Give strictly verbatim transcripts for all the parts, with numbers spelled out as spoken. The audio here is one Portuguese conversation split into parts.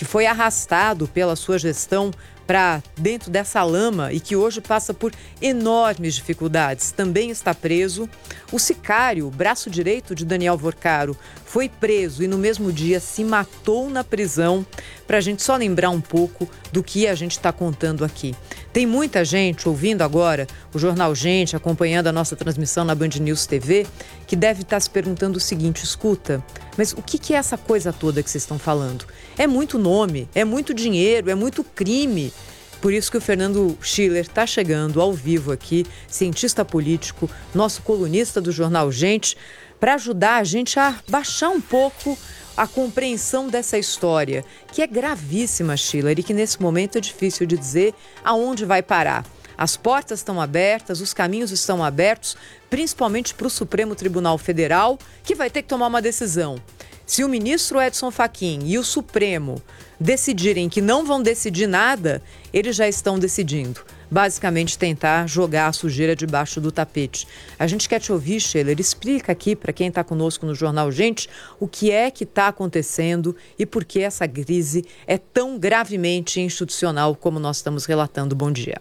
que foi arrastado pela sua gestão para dentro dessa lama e que hoje passa por enormes dificuldades, também está preso. O sicário, o braço direito de Daniel Vorcaro, foi preso e no mesmo dia se matou na prisão, para a gente só lembrar um pouco do que a gente está contando aqui. Tem muita gente ouvindo agora o Jornal Gente, acompanhando a nossa transmissão na Band News T V, que deve estar se perguntando o seguinte: escuta, mas o que é essa coisa toda que vocês estão falando? É muito nome, é muito dinheiro, é muito crime. Por isso que o Fernando Schiller está chegando ao vivo aqui, cientista político, nosso colunista do Jornal Gente, para ajudar a gente a baixar um pouco a compreensão dessa história, que é gravíssima, Schiller, e que nesse momento é difícil de dizer aonde vai parar. As portas estão abertas, os caminhos estão abertos, principalmente para o Supremo Tribunal Federal, que vai ter que tomar uma decisão. Se o ministro Edson Fachin e o Supremo decidirem que não vão decidir nada, eles já estão decidindo. Basicamente tentar jogar a sujeira debaixo do tapete. A gente quer te ouvir, Schiller. Explica aqui para quem está conosco no Jornal Gente o que é que está acontecendo e por que essa crise é tão gravemente institucional como nós estamos relatando. Bom dia.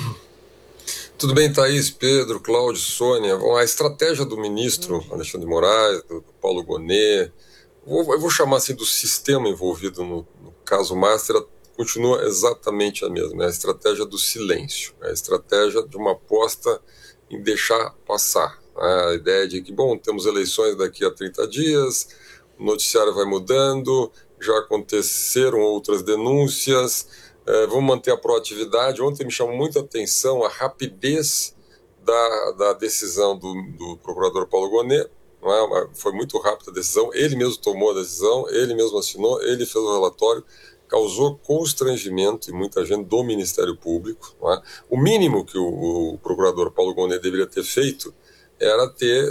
Tudo bem, Thaís, Pedro, Cláudio, Sônia. Bom, a estratégia do ministro Alexandre de Moraes, do Paulo Gonet, vou, eu vou chamar assim do sistema envolvido no, no caso Master, continua exatamente a mesma. É a estratégia do silêncio, é a estratégia de uma aposta em deixar passar. Né? A ideia de que, bom, temos eleições daqui a trinta dias, o noticiário vai mudando, já aconteceram outras denúncias, é, vamos manter a proatividade. Ontem me chamou muita atenção a rapidez da, da decisão do, do procurador Paulo Gonet. Não é? Foi muito rápida a decisão, ele mesmo tomou a decisão, ele mesmo assinou, ele fez o relatório, causou constrangimento em muita gente do Ministério Público. Não é? O mínimo que o, o procurador Paulo Gonet deveria ter feito era ter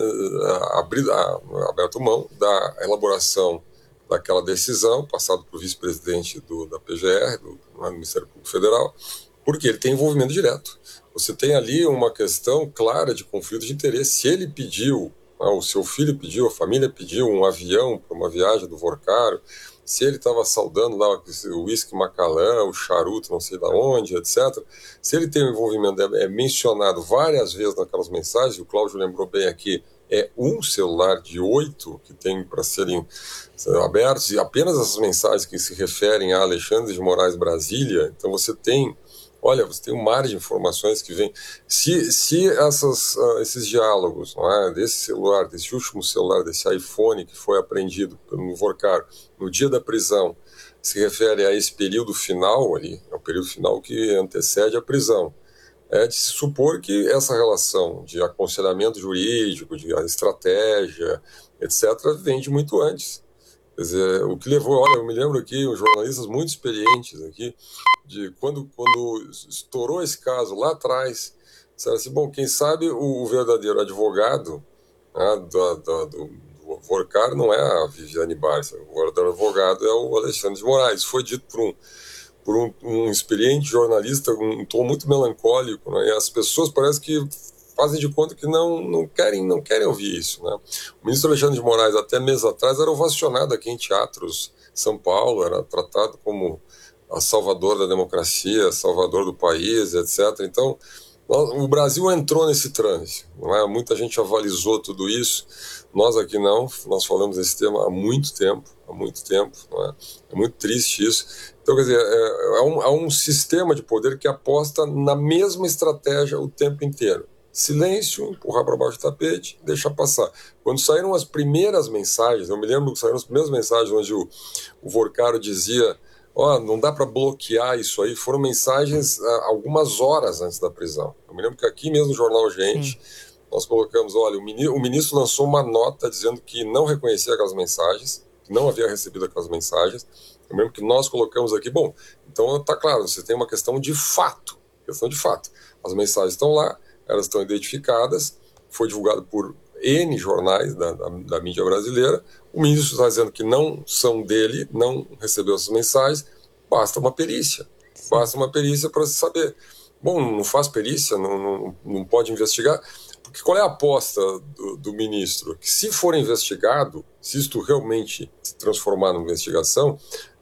é, abrido, a, aberto mão da elaboração daquela decisão, passado para o vice-presidente do, da P G R, do, do Ministério Público Federal, porque ele tem envolvimento direto. Você tem ali uma questão clara de conflito de interesse. Se ele pediu, né, o seu filho pediu, a família pediu um avião para uma viagem do Vorcaro, se ele estava saudando lá o uísque Macallan, o charuto não sei de onde, etcétera. Se ele tem um envolvimento, é, é mencionado várias vezes naquelas mensagens, o Cláudio lembrou bem aqui, é um celular de oito que tem para serem abertos, e apenas essas mensagens que se referem a Alexandre de Moraes Brasília. Então você tem, olha, você tem um mar de informações que vem. Se, se essas, uh, esses diálogos, não é, desse celular, desse último celular, desse iPhone que foi apreendido pelo Vorcaro no dia da prisão, se refere a esse período final ali, é o período final que antecede a prisão, é de se supor que essa relação de aconselhamento jurídico, de estratégia, etcétera, vem de muito antes. Quer dizer, o que levou, olha, eu me lembro aqui, os jornalistas muito experientes aqui, de quando, quando estourou esse caso lá atrás, disseram assim, bom, quem sabe o, o verdadeiro advogado, né, do, do, do Vorcaro não é a Viviane Barça, o verdadeiro advogado é o Alexandre de Moraes. Foi dito por um, por um, um experiente jornalista, um tom muito melancólico, né, e as pessoas parecem que fazem de conta que não, não, querem, não querem ouvir isso. Né? O ministro Alexandre de Moraes, até meses atrás, era ovacionado aqui em teatros São Paulo, era tratado como a salvador da democracia, salvador do país, etcétera. Então, o Brasil entrou nesse trânsito. Não é? Muita gente avalizou tudo isso. Nós aqui não, nós falamos desse tema há muito tempo, há muito tempo. Não é? É muito triste isso. Então, quer dizer, é, é, um, é um sistema de poder que aposta na mesma estratégia o tempo inteiro. Silêncio, empurrar para baixo do tapete, deixar passar. Quando saíram as primeiras mensagens, eu me lembro que saíram as primeiras mensagens onde o, o Vorcaro dizia, ó, oh, não dá para bloquear isso aí, foram mensagens uh, algumas horas antes da prisão. Eu me lembro que aqui mesmo no Jornal Gente, Sim. nós colocamos, olha, o ministro, o ministro lançou uma nota dizendo que não reconhecia aquelas mensagens, que não havia recebido aquelas mensagens. Eu me lembro que nós colocamos aqui, bom, então tá claro, você tem uma questão de fato, questão de fato. As mensagens estão lá, elas estão identificadas, foi divulgado por N jornais da, da, da mídia brasileira, o ministro está dizendo que não são dele, não recebeu essas mensagens, basta uma perícia, Sim. basta uma perícia para se saber. Bom, não faz perícia, não, não, não pode investigar, porque qual é a aposta do, do ministro? Que se for investigado, se isto realmente se transformar numa investigação,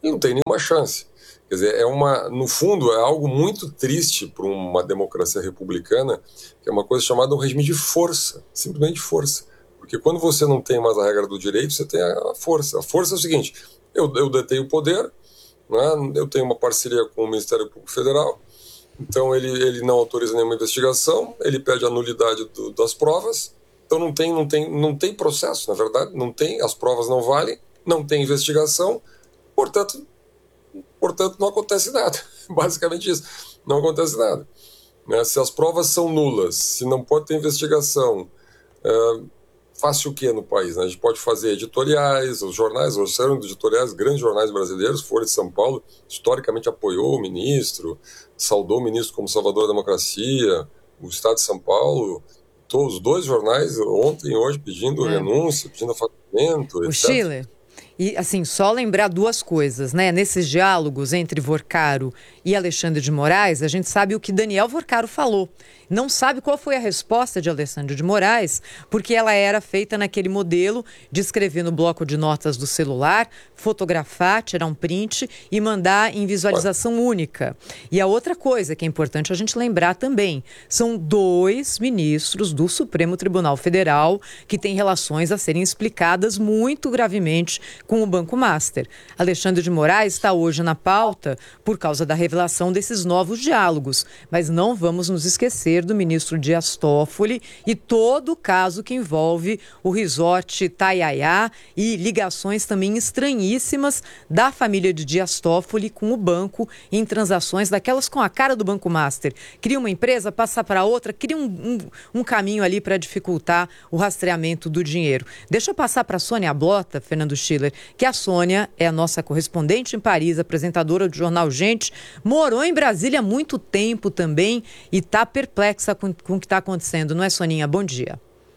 ele não tem nenhuma chance. Quer dizer, é uma, no fundo, é algo muito triste para uma democracia republicana, que é uma coisa chamada um regime de força, simplesmente força. Porque quando você não tem mais a regra do direito, você tem a força. A força é o seguinte, eu, eu detenho o poder, né, eu tenho uma parceria com o Ministério Público Federal, então ele, ele não autoriza nenhuma investigação, ele pede a nulidade do, das provas, então não tem, não, tem, não tem processo, na verdade, não tem, as provas não valem, não tem investigação, portanto, portanto não acontece nada. Basicamente isso, não acontece nada. Né? Se as provas são nulas, se não pode ter investigação, uh, faz o que no país? Né? A gente pode fazer editoriais, os jornais, os editoriais, grandes jornais brasileiros, Folha de São Paulo, historicamente apoiou o ministro, saudou o ministro como salvador da democracia, o Estado de São Paulo, todos os dois jornais, ontem e hoje, pedindo é. renúncia, pedindo afastamento, o etcétera. Schiller, e assim, só lembrar duas coisas, né? Nesses diálogos entre Vorcaro e Alexandre de Moraes, a gente sabe o que Daniel Vorcaro falou. Não sabe qual foi a resposta de Alexandre de Moraes, porque ela era feita naquele modelo de escrever no bloco de notas do celular, fotografar, tirar um print e mandar em visualização única. E a outra coisa que é importante a gente lembrar também, são dois ministros do Supremo Tribunal Federal que têm relações a serem explicadas muito gravemente com o Banco Master. Alexandre de Moraes está hoje na pauta por causa da revelação desses novos diálogos, mas não vamos nos esquecer do ministro Dias Toffoli e todo o caso que envolve o resort Taiaiá e ligações também estranhíssimas da família de Dias Toffoli com o banco em transações daquelas com a cara do Banco Master. Cria uma empresa, passa para outra, cria um, um, um caminho ali para dificultar o rastreamento do dinheiro. Deixa eu passar para a Sônia Blota, Fernando Schiller, que a Sônia é a nossa correspondente em Paris, apresentadora do jornal Gente, morou em Brasília há muito tempo também e está perplexa com, com o que está acontecendo, não é, Soninha? Bom dia.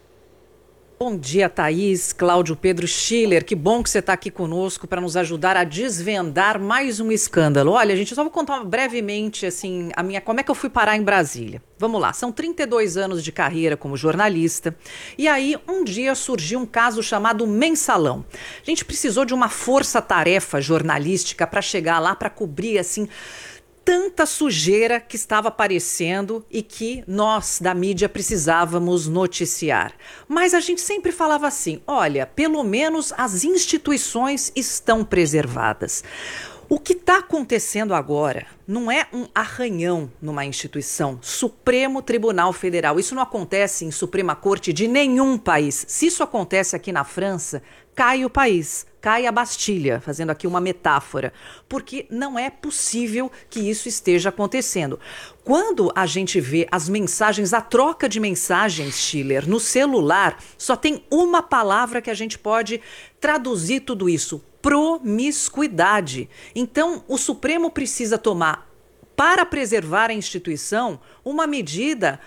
Bom dia, Thaís, Cláudio, Pedro, Schiller. Que bom que você está aqui conosco para nos ajudar a desvendar mais um escândalo. Olha, gente, eu só vou contar brevemente assim, a minha, como é que eu fui parar em Brasília. Vamos lá, são trinta e dois anos de carreira como jornalista. E aí, um dia surgiu um caso chamado Mensalão. A gente precisou de uma força-tarefa jornalística para chegar lá, para cobrir, assim, tanta sujeira que estava aparecendo e que nós, da mídia, precisávamos noticiar. Mas a gente sempre falava assim, olha, pelo menos as instituições estão preservadas. O que está acontecendo agora não é um arranhão numa instituição, Supremo Tribunal Federal. Isso não acontece em Suprema Corte de nenhum país. Se isso acontece aqui na França, cai o país, cai a Bastilha, fazendo aqui uma metáfora, porque não é possível que isso esteja acontecendo. Quando a gente vê as mensagens, a troca de mensagens, Schiller, no celular, só tem uma palavra que a gente pode traduzir tudo isso: promiscuidade. Então, o Supremo precisa tomar, para preservar a instituição, uma medida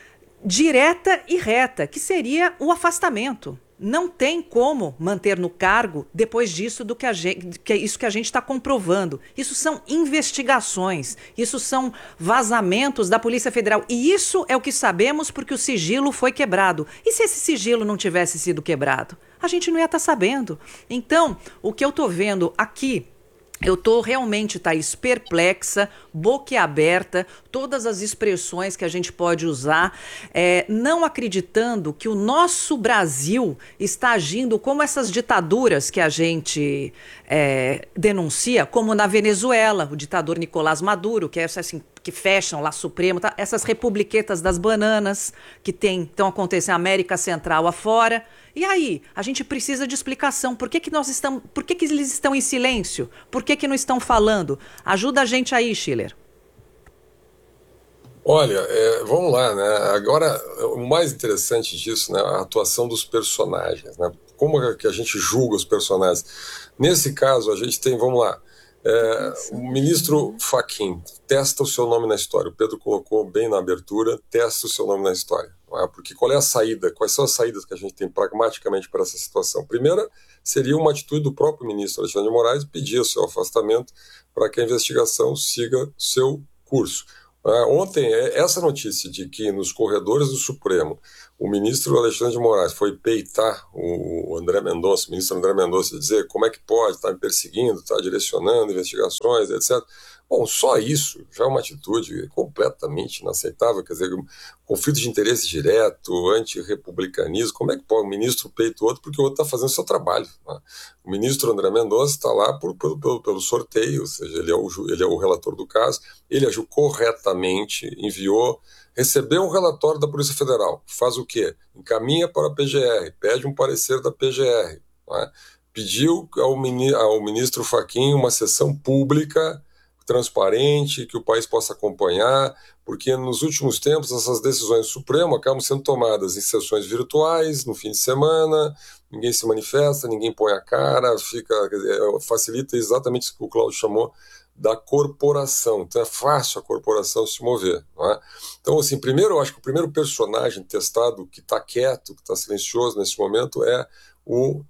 direta e reta, que seria o afastamento. Não tem como manter no cargo depois disso do que a gente, que é isso que a gente está comprovando. Isso são investigações, isso são vazamentos da Polícia Federal. E isso é o que sabemos porque o sigilo foi quebrado. E se esse sigilo não tivesse sido quebrado? A gente não ia estar sabendo. Então, o que eu estou vendo aqui, eu estou realmente, Thaís, perplexa, boquiaberta, todas as expressões que a gente pode usar, é, não acreditando que o nosso Brasil está agindo como essas ditaduras que a gente é, denuncia, como na Venezuela, o ditador Nicolás Maduro, que é assim, que fecham lá Supremo, tá? Essas republiquetas das bananas que tem, estão acontecendo na América Central afora. E aí, a gente precisa de explicação. Por que que nós estamos, por que que eles estão em silêncio? Por que que não estão falando? Ajuda a gente aí, Schiller. Olha, é, vamos lá, né? Agora, o mais interessante disso, né, a atuação dos personagens, né? Como é que a gente julga os personagens? Nesse caso, a gente tem, vamos lá, é, o ministro Fachin testa o seu nome na história. O Pedro colocou bem na abertura, testa o seu nome na história. Porque qual é a saída? Quais são as saídas que a gente tem pragmaticamente para essa situação? Primeira seria uma atitude do próprio ministro Alexandre de Moraes pedir o seu afastamento para que a investigação siga seu curso. Ontem, essa notícia de que nos corredores do Supremo o ministro Alexandre de Moraes foi peitar o André Mendonça, o ministro André Mendonça, dizer como é que pode, está me perseguindo, está direcionando investigações, etcétera. Bom, só isso já é uma atitude completamente inaceitável, quer dizer, conflito de interesse direto, antirrepublicanismo, como é que pode o ministro peita o outro porque o outro está fazendo o seu trabalho, né? O ministro André Mendonça está lá por, por, pelo, pelo sorteio, ou seja, ele é, o, ele é o relator do caso, ele agiu corretamente, enviou, recebeu um relatório da Polícia Federal, faz o quê? Encaminha para a P G R, pede um parecer da P G R, né? Pediu ao, mini, ao ministro Fachin uma sessão pública, transparente, que o país possa acompanhar, porque nos últimos tempos essas decisões do Supremo acabam sendo tomadas em sessões virtuais, no fim de semana, ninguém se manifesta, ninguém põe a cara, fica, facilita exatamente isso que o Cláudio chamou da corporação. Então é fácil a corporação se mover, não é? Então, assim, primeiro, eu acho que o primeiro personagem testado que está quieto, que está silencioso nesse momento é o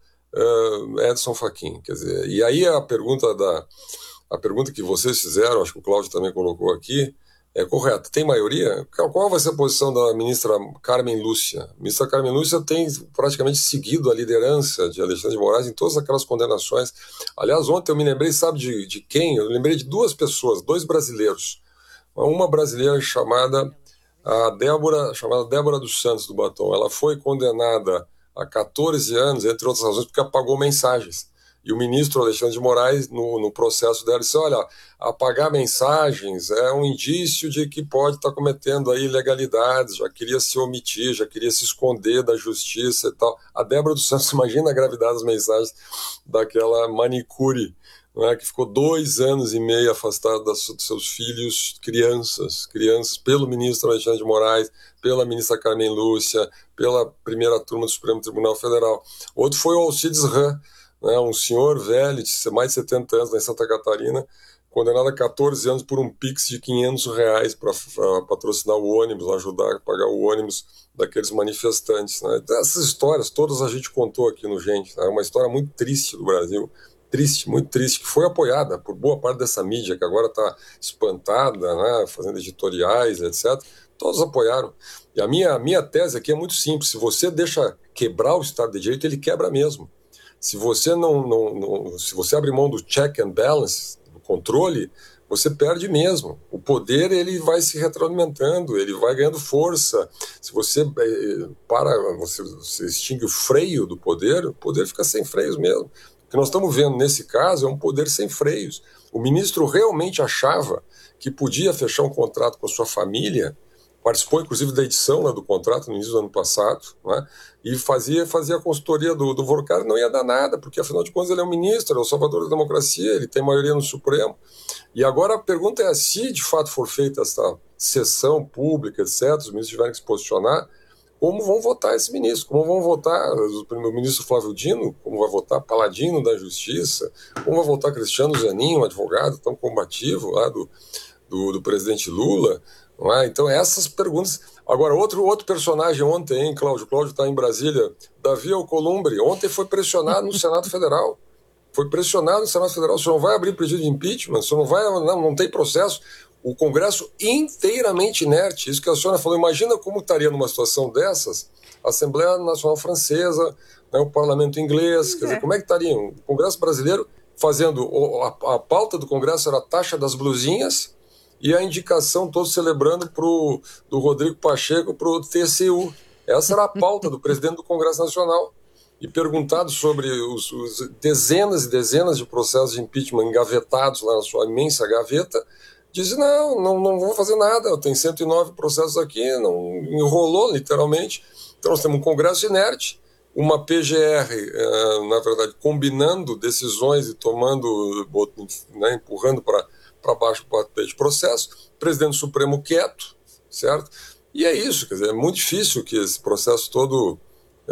uh, Edson Fachin. Quer dizer, e aí a pergunta da A pergunta que vocês fizeram, acho que o Cláudio também colocou aqui, é correta. Tem maioria? Qual vai ser a posição da ministra Carmen Lúcia? A ministra Carmen Lúcia tem praticamente seguido a liderança de Alexandre de Moraes em todas aquelas condenações. Aliás, ontem eu me lembrei, sabe de, de quem? Eu lembrei de duas pessoas, dois brasileiros. Uma brasileira chamada a Débora, chamada Débora dos Santos do Batom. Ela foi condenada a quatorze anos, entre outras razões, porque apagou mensagens. E o ministro Alexandre de Moraes, no, no processo dela, disse, olha, apagar mensagens é um indício de que pode estar cometendo aí ilegalidades, já queria se omitir, já queria se esconder da justiça e tal. A Débora dos Santos, imagina a gravidade das mensagens daquela manicure, né, que ficou dois anos e meio afastada dos seus filhos, crianças, crianças, pelo ministro Alexandre de Moraes, pela ministra Carmen Lúcia, pela primeira turma do Supremo Tribunal Federal. Outro foi o Alcides Ram, né, um senhor velho, de mais de setenta anos, lá em Santa Catarina, condenado a quatorze anos por um pix de quinhentos reais para patrocinar o ônibus, ajudar a pagar o ônibus daqueles manifestantes, né? Então, essas histórias todas a gente contou aqui no Gente, né? É uma história muito triste do Brasil, triste, muito triste, que foi apoiada por boa parte dessa mídia, que agora está espantada, né, fazendo editoriais, etcétera. Todos apoiaram. E a minha, a minha tese aqui é muito simples, se você deixa quebrar o Estado de Direito, ele quebra mesmo. Se você não, não, não, se você abre mão do check and balance, do controle, você perde mesmo. O poder ele vai se retroalimentando, ele vai ganhando força. Se você eh, para, você, você extingue o freio do poder, o poder fica sem freios mesmo. O que nós estamos vendo nesse caso é um poder sem freios. O ministro realmente achava que podia fechar um contrato com a sua família, participou inclusive da edição, né, do contrato no início do ano passado, né, e fazia, fazia a consultoria do, do Volcar, não ia dar nada, porque afinal de contas ele é um ministro, é o salvador da democracia, ele tem maioria no Supremo. E agora a pergunta é, se de fato for feita essa sessão pública, etcétera, os ministros tiverem que se posicionar, como vão votar esse ministro? Como vão votar o ministro Flávio Dino? Como vai votar Paladino da Justiça? Como vai votar Cristiano Zanin, um advogado tão combativo lá do, do, do presidente Lula? Não é? Então, essas perguntas. Agora, outro, outro personagem ontem, hein, Cláudio? Cláudio está em Brasília. Davi Alcolumbre, ontem foi pressionado no Senado Federal. Foi pressionado no Senado Federal. O senhor não vai abrir pedido de impeachment? O senhor não vai. Não, não tem processo. O Congresso inteiramente inerte. Isso que a senhora falou. Imagina como estaria numa situação dessas a Assembleia Nacional Francesa, né, o Parlamento Inglês. Quer dizer, como é que estaria o Congresso brasileiro fazendo. A, a pauta do Congresso era a taxa das blusinhas. E a indicação, todos celebrando pro, do Rodrigo Pacheco para o T C U. Essa era a pauta do presidente do Congresso Nacional. E perguntado sobre os, os dezenas e dezenas de processos de impeachment engavetados lá na sua imensa gaveta, disse, não, não, não vou fazer nada, eu tenho cento e nove processos aqui, não enrolou literalmente. Então nós temos um Congresso inerte, uma P G R, eh, na verdade, combinando decisões e tomando, né, empurrando para para baixo o papel de processo, presidente do Supremo quieto, certo? E é isso, quer dizer, é muito difícil que esse processo todo,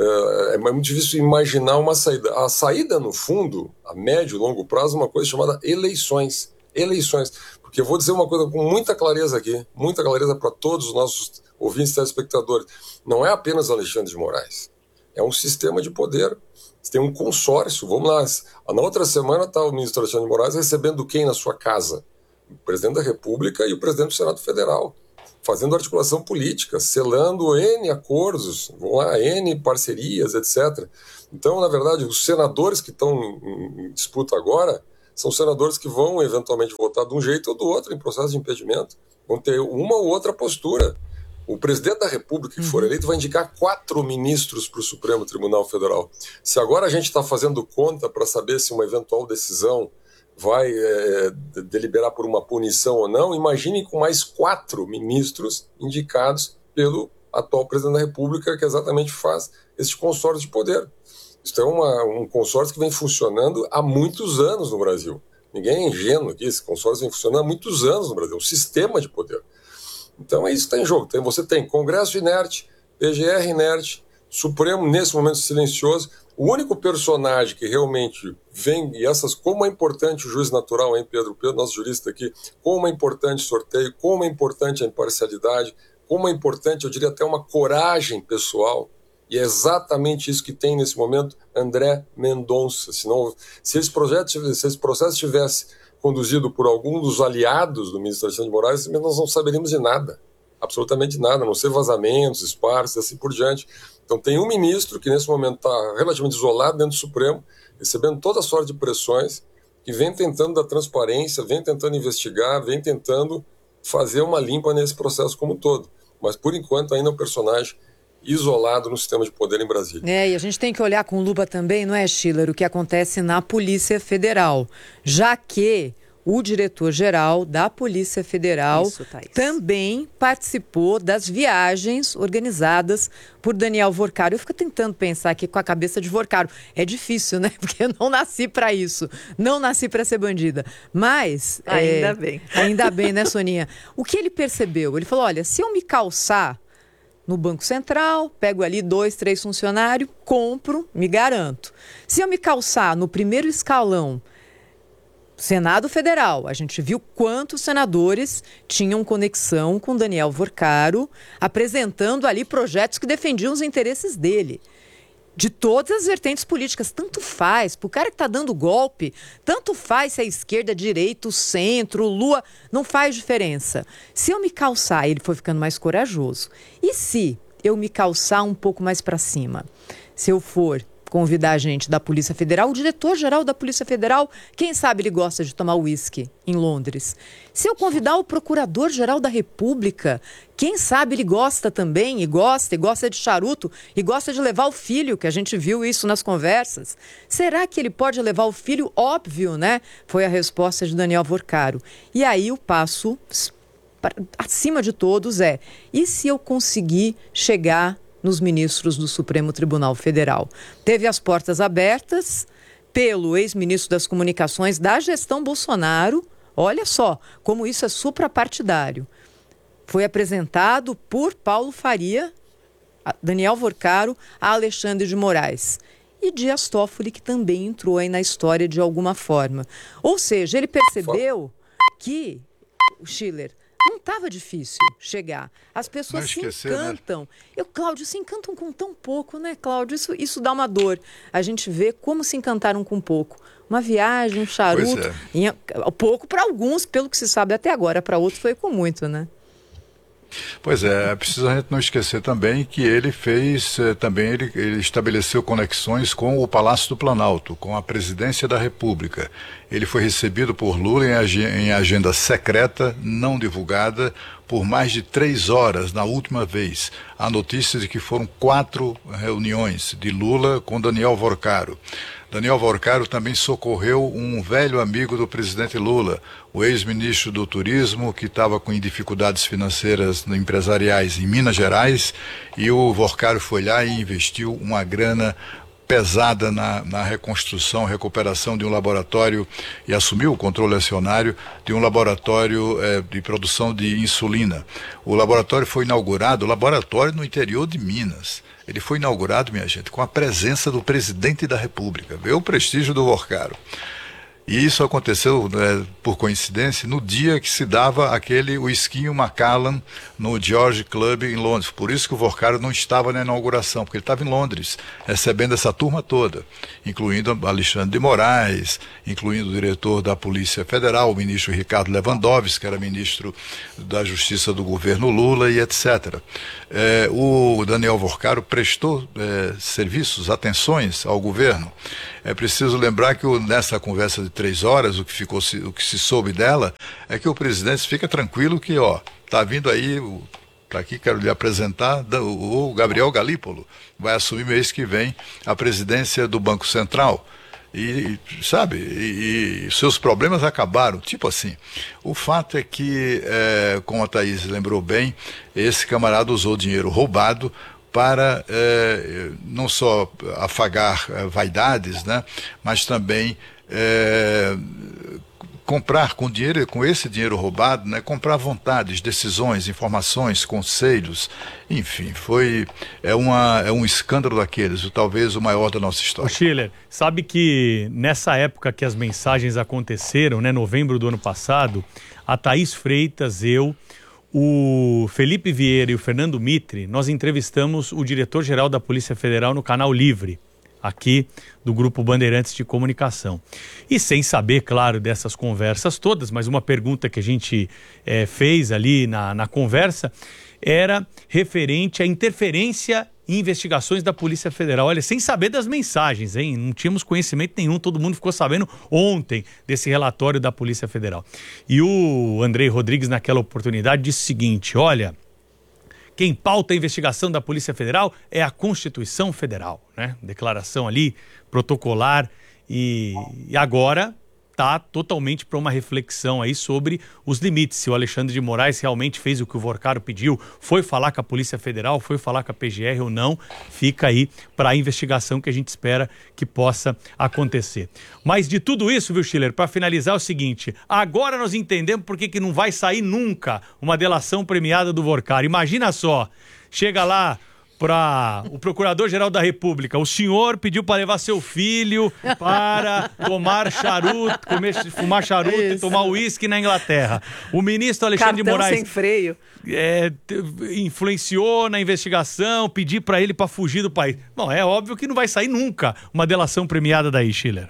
é, é muito difícil imaginar uma saída. A saída, no fundo, a médio e longo prazo, é uma coisa chamada eleições. Eleições. Porque eu vou dizer uma coisa com muita clareza aqui, muita clareza para todos os nossos ouvintes e telespectadores. Não é apenas Alexandre de Moraes, é um sistema de poder. Você tem um consórcio, vamos lá. Na outra semana está o ministro Alexandre de Moraes recebendo quem na sua casa? O presidente da República e o presidente do Senado Federal. fazendo articulação política, selando N acordos, vão lá, N parcerias, etcétera. Então, na verdade, os senadores que estão em disputa agora são senadores que vão eventualmente votar de um jeito ou do outro em processo de impedimento. Vão ter uma ou outra postura. O presidente da República que for eleito vai indicar quatro ministros para o Supremo Tribunal Federal. Se agora a gente está fazendo conta para saber se uma eventual decisão vai é, deliberar por uma punição ou não, imagine com mais quatro ministros indicados pelo atual presidente da República, que exatamente faz esse consórcio de poder. Isso é uma, um consórcio que vem funcionando há muitos anos no Brasil. Ninguém é ingênuo aqui, esse consórcio vem funcionando há muitos anos no Brasil, um sistema de poder. Então é isso que está em jogo. Tem, você tem Congresso inerte, P G R inerte, Supremo nesse momento silencioso. O único personagem que realmente vem, e essas, como é importante o juiz natural, hein, Pedro? Pedro, nosso jurista aqui, como é importante o sorteio, como é importante a imparcialidade, como é importante, eu diria até uma coragem pessoal. E é exatamente isso que tem nesse momento André Mendonça. Se, não, se, esse projeto, se esse processo tivesse conduzido por algum dos aliados do ministro Alexandre de Moraes, nós não saberíamos de nada, absolutamente nada, a não ser vazamentos, esparsos e assim por diante. Então tem um ministro que nesse momento está relativamente isolado dentro do Supremo, recebendo toda a sorte de pressões, que vem tentando dar transparência, vem tentando investigar, vem tentando fazer uma limpa nesse processo como um todo. Mas por enquanto ainda é um personagem isolado no sistema de poder em Brasília. É, e a gente tem que olhar com lupa também, não é, Schiller, o que acontece na Polícia Federal, já que o diretor-geral da Polícia Federal Isso, também participou das viagens organizadas por Daniel Vorcaro. Eu fico tentando pensar aqui com a cabeça de Vorcaro. É difícil, né? Porque eu não nasci para isso. Não nasci para ser bandida. Mas... Ainda é, bem. Ainda bem, né, Soninha? O que ele percebeu? Ele falou, olha, se eu me calçar no Banco Central, pego ali dois, três funcionários, compro, me garanto. Se eu me calçar no primeiro escalão, Senado Federal, a gente viu quantos senadores tinham conexão com Daniel Vorcaro, apresentando ali projetos que defendiam os interesses dele. De todas as vertentes políticas, tanto faz, para o cara que está dando golpe, tanto faz se é esquerda, direita, centro, Lula, não faz diferença. Se eu me calçar, ele foi ficando mais corajoso. E se eu me calçar um pouco mais para cima? Se eu for convidar a gente da Polícia Federal, o diretor-geral da Polícia Federal, quem sabe ele gosta de tomar uísque em Londres. Se eu convidar o Procurador-Geral da República, quem sabe ele gosta também, e gosta, e gosta de charuto, e gosta de levar o filho, que a gente viu isso nas conversas. Será que ele pode levar o filho? Óbvio, né? Foi a resposta de Daniel Vorcaro. E aí o passo, acima de todos, é, e se eu conseguir chegar nos ministros do Supremo Tribunal Federal? Teve as portas abertas pelo ex-ministro das Comunicações da gestão Bolsonaro. Olha só como isso é suprapartidário. Foi apresentado por Paulo Faria, Daniel Vorcaro, a Alexandre de Moraes. E Dias Toffoli, que também entrou aí na história de alguma forma. Ou seja, ele percebeu que o Schiller... não estava difícil chegar. As pessoas esquecer, se encantam. Né? Eu, Cláudio, se encantam com tão pouco, né, Cláudio? Isso, isso dá uma dor. A gente vê como se encantaram com pouco. Uma viagem, um charuto. É. Em, pouco para alguns, pelo que se sabe até agora. Para outros foi com muito, né? Pois é, é preciso a gente não esquecer também que ele fez, eh, também ele, ele estabeleceu conexões com o Palácio do Planalto, com a Presidência da República. Ele foi recebido por Lula em, ag em agenda secreta, não divulgada, por mais de três horas na última vez. Há notícias de que foram quatro reuniões de Lula com Daniel Vorcaro. Daniel Vorcaro também socorreu um velho amigo do presidente Lula, o ex-ministro do Turismo, que estava com dificuldades financeiras empresariais em Minas Gerais, e o Vorcaro foi lá e investiu uma grana pesada na, na reconstrução, recuperação de um laboratório e assumiu o controle acionário de um laboratório eh, de produção de insulina. O laboratório foi inaugurado, o laboratório no interior de Minas. Ele foi inaugurado, minha gente, com a presença do presidente da República. Vê o prestígio do Vorcaro. E isso aconteceu, né, por coincidência, no dia que se dava aquele whisky Macallan no George Club em Londres. Por isso que o Vorcaro não estava na inauguração, porque ele estava em Londres, recebendo essa turma toda, incluindo Alexandre de Moraes, incluindo o diretor da Polícia Federal, o ministro Ricardo Lewandowski, que era ministro da Justiça do governo Lula, e etcétera. É, o Daniel Vorcaro prestou é, serviços, atenções ao governo. É preciso lembrar que o, nessa conversa de três horas, o que, ficou, o que se soube dela é que o presidente fica tranquilo que, ó, tá vindo aí, o, tá aqui, quero lhe apresentar, o, o Gabriel Galípolo vai assumir mês que vem a presidência do Banco Central. E, sabe, e, e seus problemas acabaram, tipo assim. O fato é que, é, como a Thaís lembrou bem, esse camarada usou dinheiro roubado para é, não só afagar é, vaidades, né, mas também é, comprar com dinheiro, com esse dinheiro roubado, né, comprar vontades, decisões, informações, conselhos, enfim, foi é, uma, é um escândalo daqueles, talvez o maior da nossa história. O Schiller, sabe que nessa época que as mensagens aconteceram, né, novembro do ano passado, a Thaís Freitas, eu, o Felipe Vieira e o Fernando Mitre, nós entrevistamos o diretor-geral da Polícia Federal no Canal Livre, aqui do Grupo Bandeirantes de Comunicação. E sem saber, claro, dessas conversas todas, mas uma pergunta que a gente é, fez ali na, na conversa era referente à interferência em investigações da Polícia Federal. Olha, sem saber das mensagens, hein? Não tínhamos conhecimento nenhum, todo mundo ficou sabendo ontem desse relatório da Polícia Federal. E o Andrei Rodrigues, naquela oportunidade, disse o seguinte, olha, quem pauta a investigação da Polícia Federal é a Constituição Federal, né? Declaração ali, protocolar, e, e agora está totalmente para uma reflexão aí sobre os limites. Se o Alexandre de Moraes realmente fez o que o Vorcaro pediu, foi falar com a Polícia Federal, foi falar com a P G R ou não, fica aí para a investigação que a gente espera que possa acontecer. Mas de tudo isso, viu, Schiller, para finalizar é o seguinte, agora nós entendemos por que que não vai sair nunca uma delação premiada do Vorcaro. Imagina só, chega lá para o Procurador-Geral da República, o senhor pediu para levar seu filho para tomar charuto, comer, fumar charuto Isso. e tomar uísque na Inglaterra. O ministro Alexandre Cartão de Moraes sem freio. É, influenciou na investigação, pedir para ele para fugir do país. Bom, é óbvio que não vai sair nunca uma delação premiada daí, Schiller.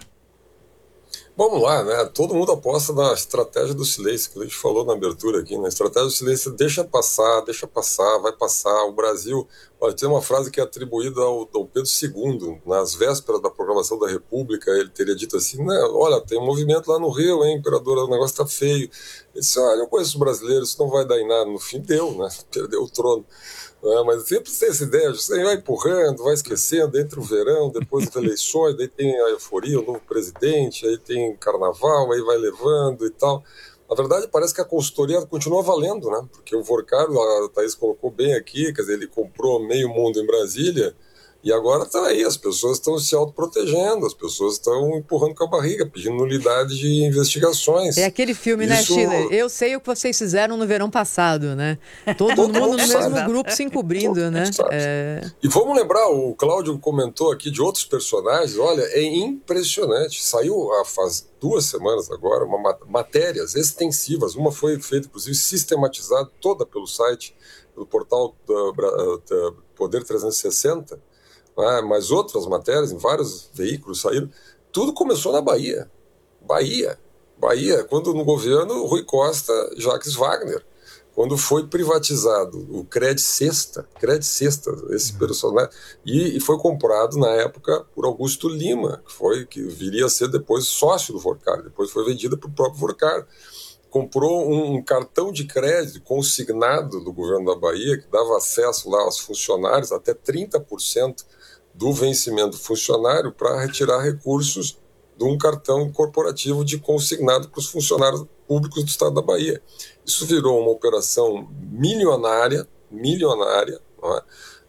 Vamos lá, né? Todo mundo aposta na estratégia do silêncio, que a gente falou na abertura aqui, na estratégia do silêncio, deixa passar, deixa passar, vai passar. O Brasil, olha, tem uma frase que é atribuída ao, ao Pedro segundo, nas vésperas da proclamação da República, ele teria dito assim, né, olha, tem um movimento lá no Rio, hein, imperador, o negócio tá feio. Ele disse, olha, eu conheço os brasileiros, isso não vai dar em nada. No fim deu, né? Perdeu o trono. É, mas sempre tem essa ideia, você vai empurrando, vai esquecendo, entra o verão, depois das eleições, daí tem a euforia, o novo presidente, aí tem carnaval, aí vai levando e tal. Na verdade, parece que a consultoria continua valendo, né? Porque o Vorcaro, a Thaís colocou bem aqui, quer dizer, ele comprou meio mundo em Brasília, e agora está aí, as pessoas estão se autoprotegendo, as pessoas estão empurrando com a barriga, pedindo nulidade de investigações. É aquele filme, Isso... né, Schiller? Eu sei o que vocês fizeram no verão passado, né? Todo, Todo mundo no mesmo sabe. grupo se encobrindo, Todo né? É... E vamos lembrar, o Cláudio comentou aqui de outros personagens, olha, é impressionante. Saiu há faz duas semanas agora, uma, matérias extensivas, uma foi feita, inclusive, sistematizada, toda pelo site, pelo portal da, da Poder trezentos e sessenta, Ah, mas outras matérias, em vários veículos saíram, tudo começou na Bahia. Bahia. Bahia, quando no governo Rui Costa, Jacques Wagner, quando foi privatizado o Cred Sexta, Cred Sexta, esse uhum. personagem, e, e foi comprado na época por Augusto Lima, que, foi, que viria a ser depois sócio do Vorcaro, depois foi vendida para o próprio Vorcaro. Comprou um, um cartão de crédito consignado do governo da Bahia, que dava acesso lá aos funcionários, até trinta por cento do vencimento funcionário para retirar recursos de um cartão corporativo de consignado para os funcionários públicos do estado da Bahia. Isso virou uma operação milionária, milionária, não é?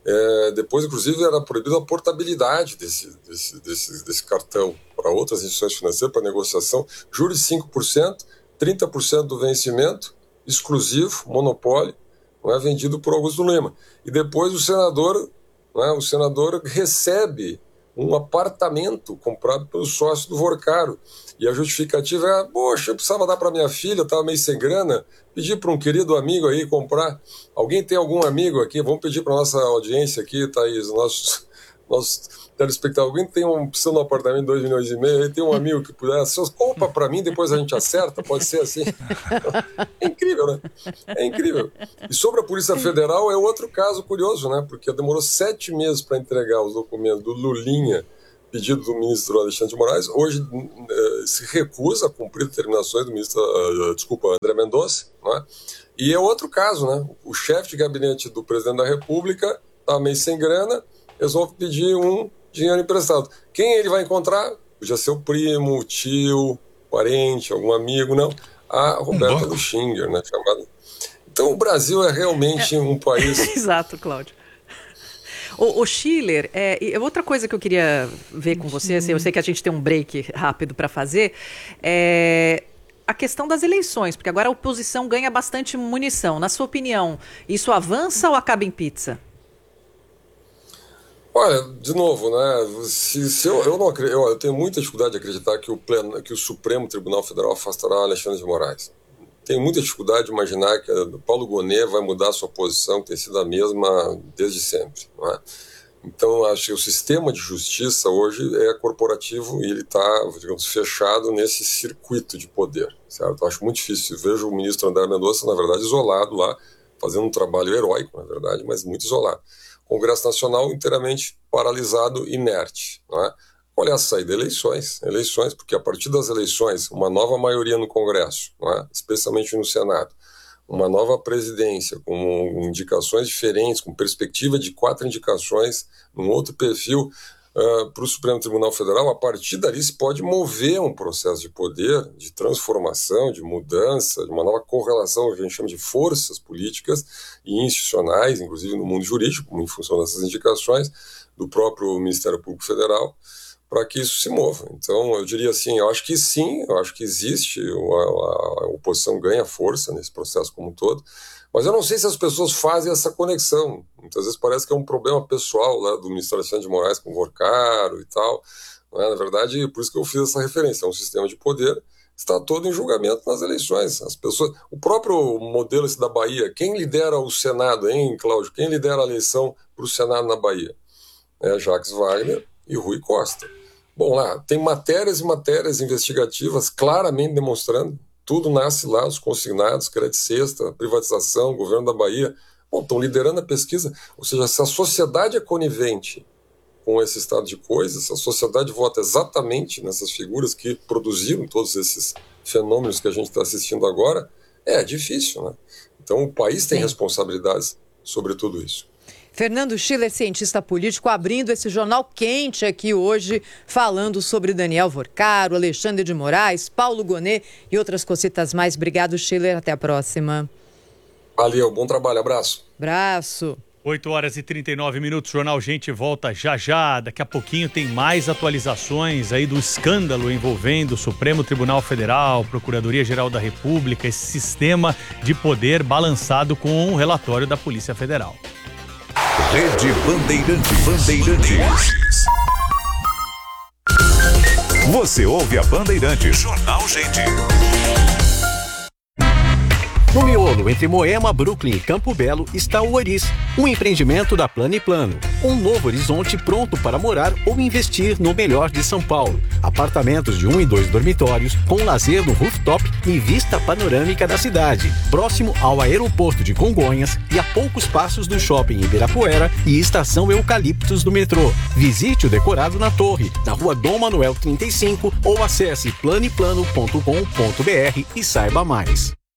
É, depois, inclusive, era proibida a portabilidade desse, desse, desse, desse cartão para outras instituições financeiras, para negociação, juros de cinco por cento, trinta por cento do vencimento, exclusivo, monopólio, não é, vendido por Augusto Lima. E depois o senador... O senador recebe um apartamento comprado pelo sócio do Vorcaro. E a justificativa é, poxa, eu precisava dar para minha filha, estava meio sem grana, pedi para um querido amigo aí comprar. Alguém tem algum amigo aqui? Vamos pedir para nossa audiência aqui, Thaís, nossos, nossos telespectadores. Alguém tem um, precisa de um apartamento de dois milhões e meio, aí tem um amigo que puder, seus compra para mim, depois a gente acerta, pode ser assim. É incrível, né? É incrível. E sobre a Polícia Federal é outro caso curioso, né? Porque demorou sete meses para entregar os documentos do Lulinha, pedido do ministro Alexandre de Moraes, hoje eh, se recusa a cumprir determinações do ministro, uh, desculpa, André Mendonça, né? E é outro caso, né? O chefe de gabinete do presidente da República está meio sem grana, resolve pedir um dinheiro emprestado. Quem ele vai encontrar? Podia ser o primo, o tio, parente, algum amigo, não. A Roberta um Luxinger, né? Chamada. Então o Brasil é realmente é. um país... Exato, Cláudio. O, o Schiller, é, outra coisa que eu queria ver com você, assim, eu sei que a gente tem um break rápido para fazer, é a questão das eleições, porque agora a oposição ganha bastante munição. Na sua opinião, isso avança ou acaba em pizza? Olha, de novo, né? Se, se eu, eu, não, eu, eu tenho muita dificuldade de acreditar que o, pleno, que o Supremo Tribunal Federal afastará Alexandre de Moraes. Tenho muita dificuldade de imaginar que o Paulo Gonet vai mudar a sua posição, que tem sido a mesma desde sempre. Não é? Então, acho que o sistema de justiça hoje é corporativo e ele está, digamos, fechado nesse circuito de poder. Certo? Acho muito difícil. Vejo o ministro André Mendonça, na verdade, isolado lá, fazendo um trabalho heróico, na verdade, mas muito isolado. O Congresso Nacional inteiramente paralisado, inerte. Não é? Qual é a saída? Eleições. Eleições, porque a partir das eleições, uma nova maioria no Congresso, não é? Especialmente no Senado, uma nova presidência com indicações diferentes, com perspectiva de quatro indicações, num outro perfil uh, para o Supremo Tribunal Federal, a partir dali se pode mover um processo de poder, de transformação, de mudança, de uma nova correlação, que a gente chama de forças políticas e institucionais, inclusive no mundo jurídico, em função dessas indicações do próprio Ministério Público Federal, para que isso se mova. Então, eu diria assim, eu acho que sim, eu acho que existe, a, a, a oposição ganha força nesse processo como um todo, mas eu não sei se as pessoas fazem essa conexão. Muitas vezes parece que é um problema pessoal lá do ministro Alexandre de Moraes com o Vorcaro e tal. Não é? Na verdade, por isso que eu fiz essa referência, é um sistema de poder, está todo em julgamento nas eleições. As pessoas, o próprio modelo esse da Bahia, quem lidera o Senado, hein, Cláudio? Quem lidera a eleição para o Senado na Bahia? É Jacques Wagner e Rui Costa. Bom, lá, tem matérias e matérias investigativas claramente demonstrando, tudo nasce lá, os consignados, crédito sexta, privatização, governo da Bahia, bom, estão liderando a pesquisa, ou seja, se a sociedade é conivente com esse estado de coisas, se a sociedade vota exatamente nessas figuras que produziram todos esses fenômenos que a gente está assistindo agora, é difícil, né? Então o país tem Sim. responsabilidades sobre tudo isso. Fernando Schiller, cientista político, abrindo esse jornal quente aqui hoje, falando sobre Daniel Vorcaro, Alexandre de Moraes, Paulo Gonet e outras cositas mais. Obrigado, Schiller. Até a próxima. Valeu, bom trabalho. Abraço. Abraço. oito horas e trinta e nove minutos, Jornal Gente volta já já. Daqui a pouquinho tem mais atualizações aí do escândalo envolvendo o Supremo Tribunal Federal, Procuradoria-Geral da República, esse sistema de poder balançado com o relatório da Polícia Federal. Rede Bandeirantes. Bandeirantes. Você ouve a Bandeirantes. Jornal Gente. No miolo entre Moema, Brooklyn e Campo Belo está o Oris, um empreendimento da Plano e Plano. Um novo horizonte pronto para morar ou investir no melhor de São Paulo. Apartamentos de um e dois dormitórios, com lazer no rooftop e vista panorâmica da cidade. Próximo ao aeroporto de Congonhas e a poucos passos do shopping Ibirapuera e estação Eucaliptos do metrô. Visite o decorado na torre, na rua Dom Manuel trinta e cinco ou acesse plano e plano ponto com ponto br e saiba mais.